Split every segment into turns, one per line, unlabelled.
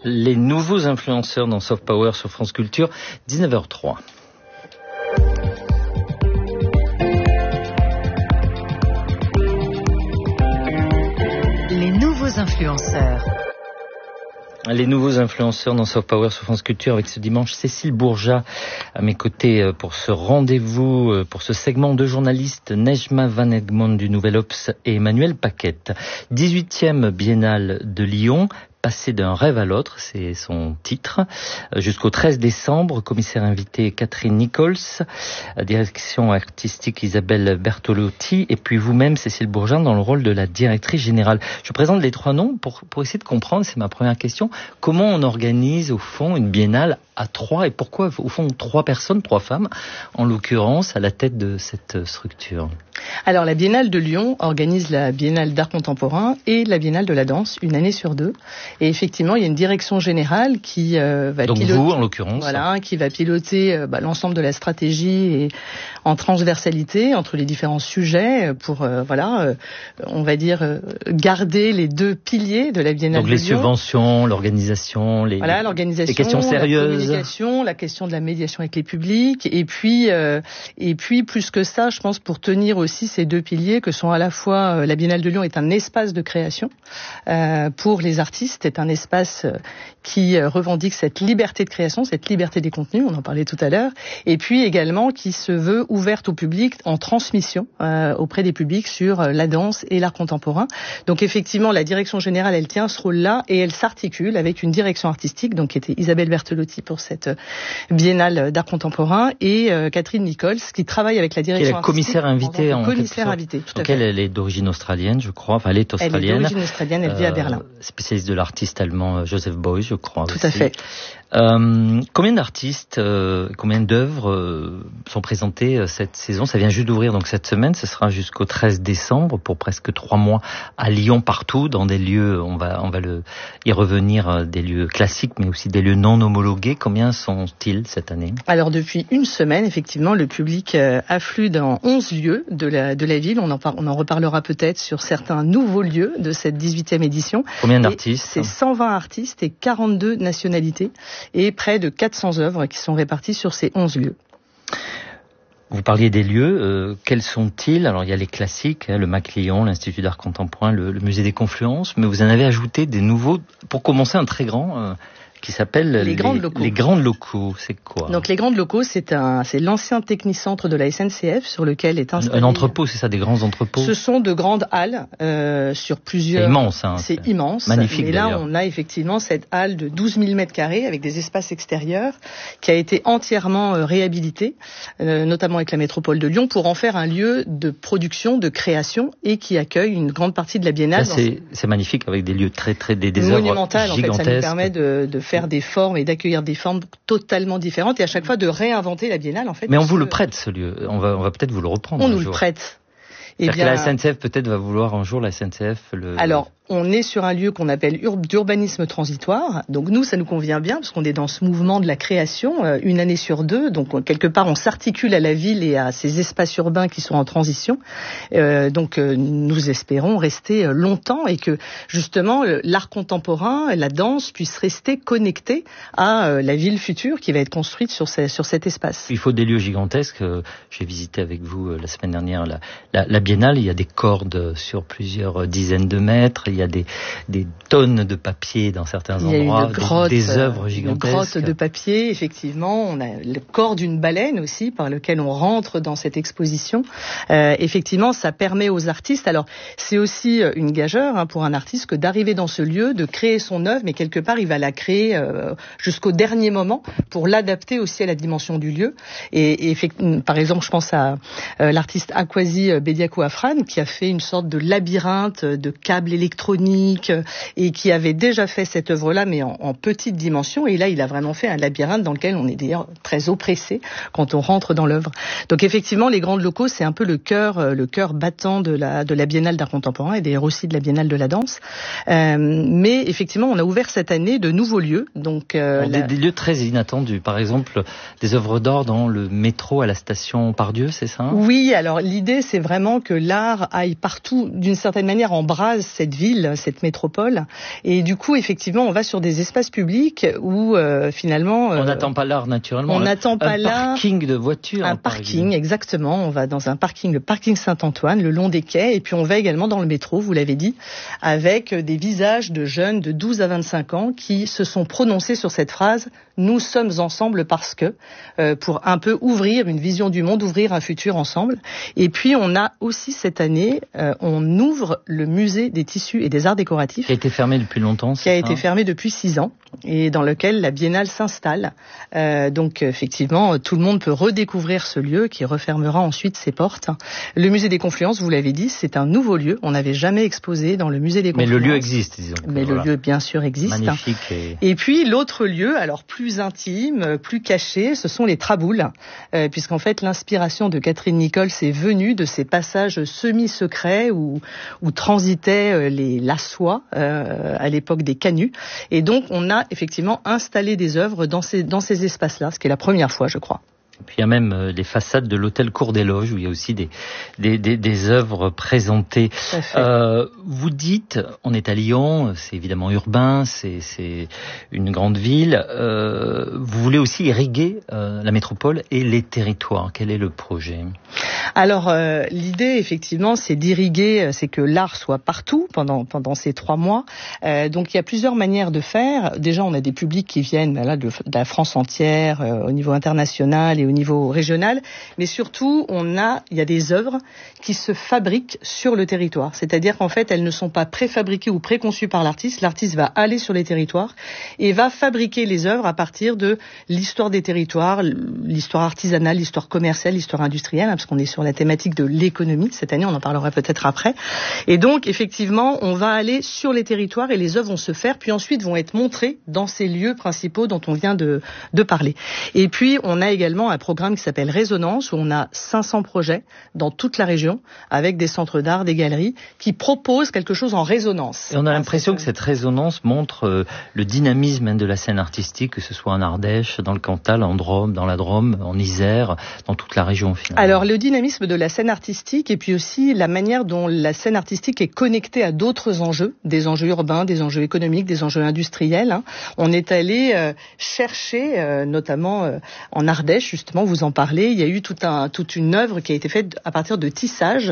Les nouveaux influenceurs dans Soft Power sur France Culture, 19h03.
Les nouveaux influenceurs.
Les nouveaux influenceurs dans Soft Power sur France Culture avec ce dimanche Cécile Bourjat à mes côtés pour ce rendez-vous, pour ce segment de journalistes Nejma Van Egmond du Nouvel Obs et Emmanuel Paquette. 18e Biennale de Lyon. Passer d'un rêve à l'autre, c'est son titre. Jusqu'au 13 décembre, commissaire invité Catherine Nichols, direction artistique Isabelle Bertolotti, et puis vous-même, Cécile Bourjat, dans le rôle de la directrice générale. Je présente les trois noms pour essayer de comprendre, c'est ma première question, comment on organise au fond une biennale à trois, et pourquoi au fond trois personnes, trois femmes, en l'occurrence, à la tête de cette structure?
Alors la Biennale de Lyon organise la Biennale d'art contemporain et la Biennale de la danse, une année sur deux. Et effectivement, il y a une direction générale qui va
donc
piloter,
vous, en l'occurrence,
voilà, qui va piloter l'ensemble de la stratégie et en transversalité entre les différents sujets pour on va dire garder les deux piliers de la Biennale de Lyon. Donc
les subventions, l'organisation, les questions sérieuses,
la communication, la question de la médiation avec les publics, et puis plus que ça, je pense, pour tenir aussi ces deux piliers que sont à la fois la Biennale de Lyon est un espace de création pour les artistes, est un espace qui revendique cette liberté de création, cette liberté des contenus, on en parlait tout à l'heure, et puis également qui se veut ouverte au public en transmission auprès des publics sur la danse et l'art contemporain. Donc effectivement, la direction générale, elle tient ce rôle-là et elle s'articule avec une direction artistique, donc qui était Isabelle Bertolotti pour cette Biennale d'art contemporain, et Catherine Nichols qui travaille avec la direction artistique.
Commissaire invitée en
commissaire invitée, tout à fait.
Elle est d'origine australienne, je crois. Enfin, elle est australienne.
Elle est d'origine australienne, elle vit à Berlin.
Spécialiste de l'artiste allemand Joseph Beuys, je crois.
Tout
aussi.
à fait.
Combien d'artistes, combien d'œuvres sont présentées cette saison? Ça vient juste d'ouvrir donc cette semaine, ce sera jusqu'au 13 décembre pour presque 3 mois à Lyon, partout dans des lieux, on va y revenir, des lieux classiques mais aussi des lieux non homologués. Combien sont-ils cette année? Alors
depuis une semaine, effectivement, le public afflue dans 11 lieux de la ville. On en reparlera peut-être sur certains nouveaux lieux de cette 18e édition.
Combien d'artistes?
C'est 120 artistes et 42 nationalités. Et près de 400 œuvres qui sont réparties sur ces 11 lieux.
Vous parliez des lieux, quels sont-ils? Alors il y a les classiques, le MAC Lyon, l'Institut d'art contemporain, le Musée des Confluences, mais vous en avez ajouté des nouveaux, pour commencer un très grand qui s'appelle les Grandes Locaux. Les Grandes Locaux, c'est quoi? Donc
les Grandes Locaux, c'est l'ancien technicentre de la SNCF sur lequel est installé...
Un entrepôt, c'est ça, des grands entrepôts?
Ce sont de grandes halles sur plusieurs...
C'est immense, hein.
C'est immense.
Magnifique,
mais là,
d'ailleurs.
on a effectivement cette halle de 12 000 mètres carrés avec des espaces extérieurs qui a été entièrement réhabilitée, notamment avec la métropole de Lyon, pour en faire un lieu de production, de création et qui accueille une grande partie de la Biennale.
Là, c'est magnifique avec des lieux des œuvres
monumentales. En fait, ça nous permet de faire des formes et d'accueillir des formes totalement différentes et à chaque fois de réinventer la Biennale, en fait.
Mais on vous le prête, ce lieu. On va peut-être vous le reprendre.
On nous le prête.
C'est-à-dire que la SNCF peut-être va vouloir un jour
Alors, on est sur un lieu qu'on appelle d'urbanisme transitoire. Donc nous, ça nous convient bien parce qu'on est dans ce mouvement de la création, une année sur deux. Donc quelque part, on s'articule à la ville et à ces espaces urbains qui sont en transition. Nous espérons rester longtemps et que justement l'art contemporain, la danse puissent rester connectés à la ville future qui va être construite sur cet espace.
Il faut des lieux gigantesques. J'ai visité avec vous la semaine dernière la Biennale. Il y a des cordes sur plusieurs dizaines de mètres. Il y a des tonnes de papier dans certains endroits, des œuvres gigantesques.
Une grotte de papier, effectivement. On a le corps d'une baleine aussi, par lequel on rentre dans cette exposition. Effectivement, ça permet aux artistes. Alors, c'est aussi une gageure pour un artiste que d'arriver dans ce lieu, de créer son œuvre, mais quelque part, il va la créer jusqu'au dernier moment pour l'adapter aussi à la dimension du lieu. Et par exemple, je pense à l'artiste Akwasi Bediakou-Afran, qui a fait une sorte de labyrinthe de câbles électroniques et qui avait déjà fait cette œuvre-là, mais en petite dimension. Et là, il a vraiment fait un labyrinthe dans lequel on est d'ailleurs très oppressé quand on rentre dans l'œuvre. Donc effectivement, les Grandes Locaux, c'est un peu le cœur battant de la Biennale d'art contemporain et d'ailleurs aussi de la Biennale de la danse. Mais effectivement, on a ouvert cette année de nouveaux lieux. Donc
des lieux très inattendus. Par exemple, des œuvres d'art dans le métro à la station Pardieu, c'est ça?
Oui. Alors l'idée, c'est vraiment que l'art aille partout, d'une certaine manière, embrase cette ville. ville, cette métropole. Et du coup, effectivement, on va sur des espaces publics où finalement...
on n'attend pas l'art naturellement.
On n'attend pas l'art.
Un parking de voitures.
Un parking, exactement. On va dans un parking, le parking Saint-Antoine, le long des quais. Et puis on va également dans le métro, vous l'avez dit, avec des visages de jeunes de 12 à 25 ans qui se sont prononcés sur cette phrase « Nous sommes ensemble parce que », pour un peu ouvrir une vision du monde, ouvrir un futur ensemble. Et puis on a aussi cette année, on ouvre le musée des tissus et des arts décoratifs.
Qui a été fermé depuis longtemps.
Qui a été fermé depuis 6 ans et dans lequel la Biennale s'installe. Donc effectivement, tout le monde peut redécouvrir ce lieu qui refermera ensuite ses portes. Le musée des Confluences, vous l'avez dit, c'est un nouveau lieu. On n'avait jamais exposé dans le musée des Confluences.
Mais le lieu existe, disons.
Mais le lieu, bien sûr, existe.
Magnifique.
Et puis l'autre lieu, alors plus intime, plus caché, ce sont les Traboules, puisqu'en fait l'inspiration de Catherine Nichols est venue de ces passages semi-secrets où transitaient la soie à l'époque des canuts. Et donc on a effectivement installé des œuvres dans ces espaces-là, ce qui est la première fois, je crois.
Et puis il y a même les façades de l'hôtel Cour des Loges où il y a aussi des œuvres présentées. Vous dites, on est à Lyon, c'est évidemment urbain, c'est une grande ville. Vous voulez aussi irriguer la métropole et les territoires. Quel est le projet ?
Alors l'idée effectivement c'est d'irriguer, c'est que l'art soit partout pendant ces 3 mois. Donc il y a plusieurs manières de faire. Déjà on a des publics qui viennent là de la France entière, au niveau international et au niveau régional, mais surtout il y a des œuvres qui se fabriquent sur le territoire. C'est-à-dire qu'en fait elles ne sont pas préfabriquées ou préconçues par l'artiste. L'artiste va aller sur les territoires et va fabriquer les œuvres à partir de l'histoire des territoires, l'histoire artisanale, l'histoire commerciale, l'histoire industrielle, parce qu'on est sur la thématique de l'économie. Cette année, on en parlera peut-être après. Et donc, effectivement, on va aller sur les territoires et les œuvres vont se faire, puis ensuite vont être montrées dans ces lieux principaux dont on vient de parler. Et puis, on a également un programme qui s'appelle Résonance, où on a 500 projets dans toute la région, avec des centres d'art, des galeries, qui proposent quelque chose en résonance.
Et on a l'impression que cette résonance montre le dynamisme de la scène artistique, que ce soit en Ardèche, dans le Cantal, en Drôme, dans la Drôme, en Isère, dans toute la région finalement.
Alors, le dynamisme de la scène artistique et puis aussi la manière dont la scène artistique est connectée à d'autres enjeux, des enjeux urbains, des enjeux économiques, des enjeux industriels. On est allé chercher, notamment en Ardèche, justement, vous en parlez, il y a eu toute une œuvre qui a été faite à partir de tissage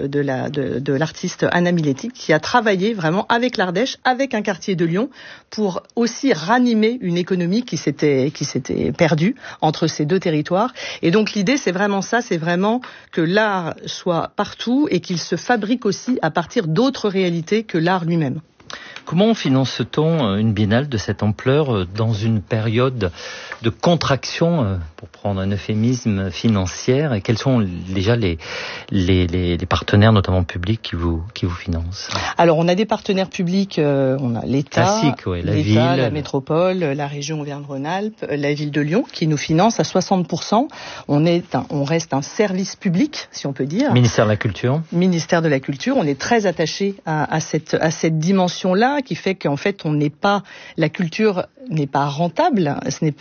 de l'artiste Anna Miletti, qui a travaillé vraiment avec l'Ardèche, avec un quartier de Lyon, pour aussi ranimer une économie qui s'était perdue entre ces deux territoires. Et donc l'idée, c'est vraiment ça, c'est vraiment que l'art soit partout et qu'il se fabrique aussi à partir d'autres réalités que l'art lui-même.
Comment finance-t-on une biennale de cette ampleur dans une période de contraction, pour prendre un euphémisme, financière, et quels sont déjà les partenaires, notamment publics, qui vous financent?
Alors, on a des partenaires publics, on a l'État, la métropole, la région Auvergne-Rhône-Alpes, la ville de Lyon, qui nous finance à 60%. On reste un service public, si on peut dire.
Ministère de la Culture.
Ministère de la Culture. On est très attaché à cette dimension-là, qui fait qu'en fait, la culture n'est pas rentable. Ce n'est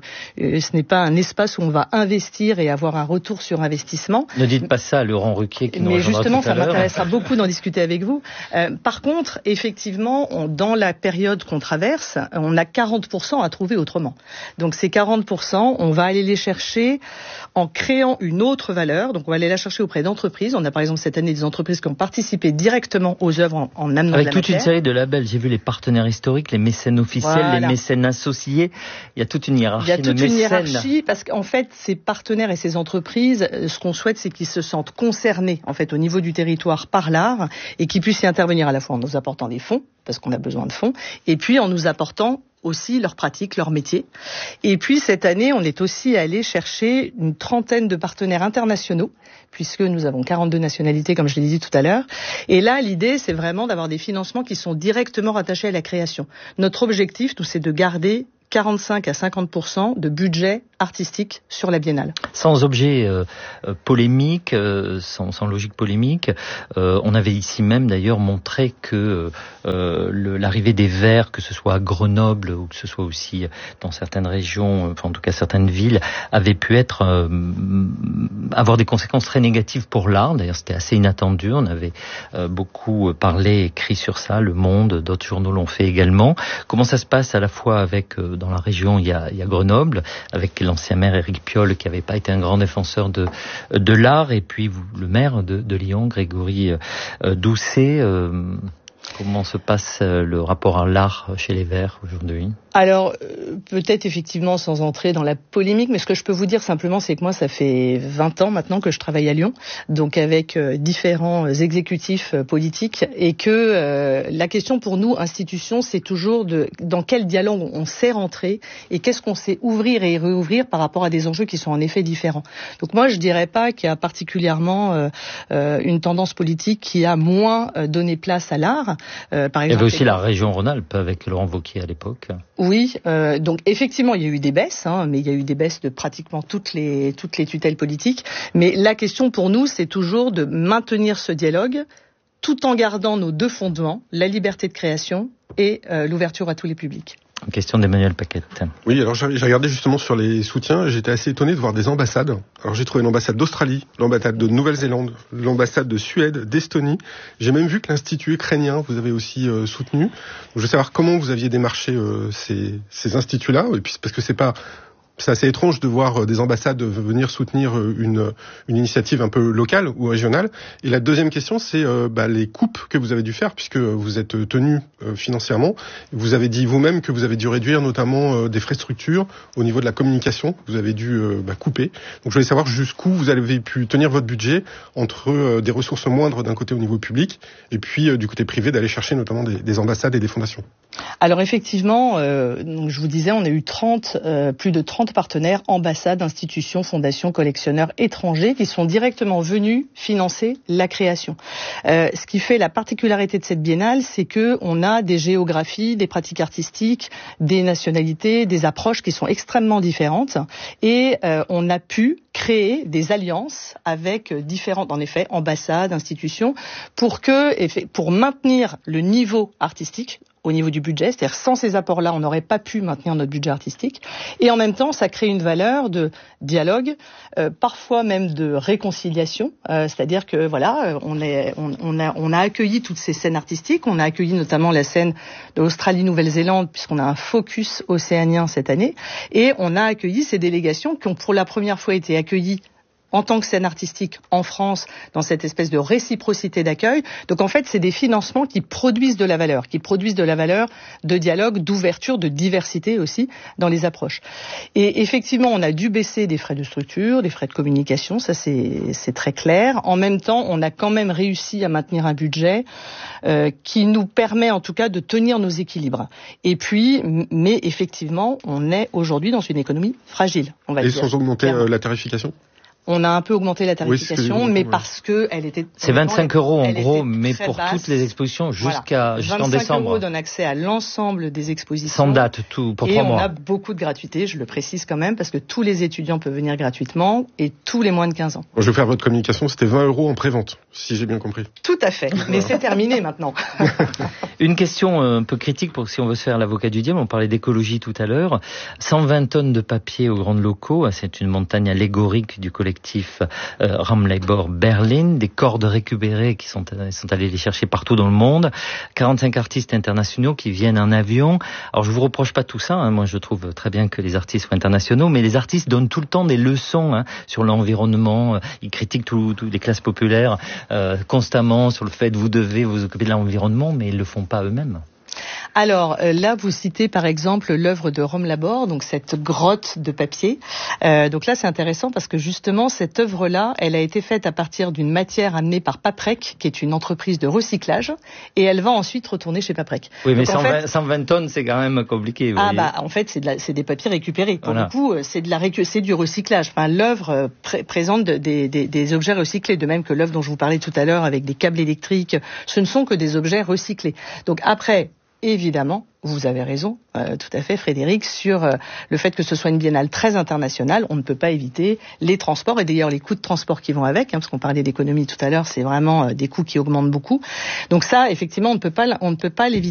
pas un espace où on va investir et avoir un retour sur investissement.
Ne dites pas ça à Laurent Ruquier qui nous rejoindra
justement,
tout à l'heure.
Ça m'intéressera beaucoup d'en discuter avec vous. Par contre, effectivement, dans la période qu'on traverse, on a 40% à trouver autrement. Donc ces 40%, on va aller les chercher en créant une autre valeur. Donc on va aller la chercher auprès d'entreprises. On a par exemple cette année des entreprises qui ont participé directement aux œuvres en amenant de la matière.
Avec toute une série de labels. J'ai vu les partenaires historiques, les mécènes officiels, les mécènes associés. Il y a toute une hiérarchie de mécènes. Il y a toute une hiérarchie
parce qu'en fait, ces partenaires et ces entreprises, ce qu'on souhaite, c'est qu'ils se sentent concernés en fait au niveau du territoire par l'art et qu'ils puissent y intervenir à la fois en nous apportant des fonds, parce qu'on a besoin de fonds, et puis en nous apportant aussi leur pratique, leur métier. Et puis cette année, on est aussi allé chercher une trentaine de partenaires internationaux, puisque nous avons 42 nationalités, comme je l'ai dit tout à l'heure. Et là, l'idée, c'est vraiment d'avoir des financements qui sont directement rattachés à la création. Notre objectif, c'est de garder 45 à 50% de budget artistique sur la Biennale.
Sans objet polémique, sans logique polémique, on avait ici même d'ailleurs montré que l'arrivée des Verts, que ce soit à Grenoble ou que ce soit aussi dans certaines régions, enfin en tout cas certaines villes, avait pu avoir des conséquences très négatives pour l'art. D'ailleurs, c'était assez inattendu. On avait beaucoup parlé, écrit sur ça. Le Monde, d'autres journaux l'ont fait également. Comment ça se passe à la fois avec dans la région, il y a Grenoble, avec l'ancien maire Éric Piolle qui n'avait pas été un grand défenseur de l'art, et puis le maire de Lyon, Grégory Doucet. Comment se passe le rapport à l'art chez les Verts aujourd'hui ?
Alors, peut-être effectivement sans entrer dans la polémique, mais ce que je peux vous dire simplement, c'est que moi, ça fait 20 ans maintenant que je travaille à Lyon, donc avec différents exécutifs politiques, et que la question pour nous, institutions, c'est toujours dans quel dialogue on sait rentrer et qu'est-ce qu'on sait ouvrir et réouvrir par rapport à des enjeux qui sont en effet différents. Donc moi, je dirais pas qu'il y a particulièrement une tendance politique qui a moins donné place à l'art. Par exemple, il y
avait aussi la région Rhône-Alpes avec Laurent Wauquiez à l'époque.
Oui, donc effectivement, il y a eu des baisses, mais il y a eu des baisses de pratiquement toutes les tutelles politiques. Mais la question pour nous, c'est toujours de maintenir ce dialogue tout en gardant nos deux fondements, la liberté de création et l'ouverture à tous les publics.
Une question d'Emmanuel Paquette.
Oui, alors j'ai regardé justement sur les soutiens, j'étais assez étonné de voir des ambassades. Alors j'ai trouvé l'ambassade d'Australie, l'ambassade de Nouvelle-Zélande, l'ambassade de Suède, d'Estonie. J'ai même vu que l'Institut ukrainien, vous avez aussi soutenu. Donc, je veux savoir comment vous aviez démarché ces instituts-là, et puis parce que c'est assez étrange de voir des ambassades venir soutenir une initiative un peu locale ou régionale. Et la deuxième question, c'est les coupes que vous avez dû faire, puisque vous êtes tenu financièrement. Vous avez dit vous-même que vous avez dû réduire notamment des frais de structure au niveau de la communication. Vous avez dû couper. Donc je voulais savoir jusqu'où vous avez pu tenir votre budget entre des ressources moindres d'un côté au niveau public et puis du côté privé d'aller chercher notamment des ambassades et des fondations.
Alors effectivement, donc je vous disais, on a eu plus de 30 partenaires, ambassades, institutions, fondations, collectionneurs étrangers qui sont directement venus financer la création. Ce qui fait la particularité de cette biennale, c'est que on a des géographies, des pratiques artistiques, des nationalités, des approches qui sont extrêmement différentes, et on a pu créer des alliances avec différentes, en effet, ambassades, institutions, pour maintenir le niveau artistique au niveau du budget, c'est-à-dire sans ces apports-là, on n'aurait pas pu maintenir notre budget artistique. Et en même temps, ça crée une valeur de dialogue, parfois même de réconciliation. C'est-à-dire que voilà, on a accueilli toutes ces scènes artistiques. On a accueilli notamment la scène de Australie-Nouvelle-Zélande, puisqu'on a un focus océanien cette année. Et on a accueilli ces délégations qui ont pour la première fois été accueillies en tant que scène artistique en France, dans cette espèce de réciprocité d'accueil. Donc en fait, c'est des financements qui produisent de la valeur de dialogue, d'ouverture, de diversité aussi dans les approches. Et effectivement, on a dû baisser des frais de structure, des frais de communication, ça c'est très clair. En même temps, on a quand même réussi à maintenir un budget qui nous permet en tout cas de tenir nos équilibres. Et puis, mais effectivement, on est aujourd'hui dans une économie fragile, on va dire.
Et sans augmenter la tarification ?
On a un peu augmenté la tarification, mais parce que elle était...
C'est 25 € en gros, mais pour toutes les expositions jusqu'en décembre.
25 € donne accès à l'ensemble des expositions.
Sans date, tout pour 3 mois.
Et on a beaucoup de gratuité, je le précise quand même, parce que tous les étudiants peuvent venir gratuitement et tous les moins de 15 ans.
Je vais faire votre communication, c'était 20 € en prévente, si j'ai bien compris.
Tout à fait, mais c'est terminé maintenant.
Une question un peu critique pour si on veut se faire l'avocat du diable, on parlait d'écologie tout à l'heure. 120 tonnes de papier aux grandes locaux, c'est une montagne allégorique du collectif Ramlebor Berlin, des cordes récupérées qui sont allés les chercher partout dans le monde, 45 artistes internationaux qui viennent en avion. Alors je vous reproche pas tout ça, moi je trouve très bien que les artistes soient internationaux, mais les artistes donnent tout le temps des leçons sur l'environnement, ils critiquent toutes les classes populaires constamment sur le fait que vous devez vous occuper de l'environnement, mais ils le font pas eux-mêmes.
Alors là, vous citez par exemple l'œuvre de Ramlebor, donc cette grotte de papier. Donc là, c'est intéressant parce que justement, cette œuvre-là, elle a été faite à partir d'une matière amenée par Paprec, qui est une entreprise de recyclage, et elle va ensuite retourner chez Paprec.
Oui, mais 120 tonnes, c'est quand même compliqué.
En fait, c'est des papiers récupérés. Pour le coup, c'est du recyclage. Enfin, l'œuvre présente des objets recyclés, de même que l'œuvre dont je vous parlais tout à l'heure avec des câbles électriques. Ce ne sont que des objets recyclés. Donc après, évidemment, vous avez raison, tout à fait Frédéric, sur le fait que ce soit une biennale très internationale. On ne peut pas éviter les transports et d'ailleurs les coûts de transport qui vont avec, parce qu'on parlait d'économie tout à l'heure, c'est vraiment des coûts qui augmentent beaucoup. Donc ça, effectivement, on ne peut pas l'éviter.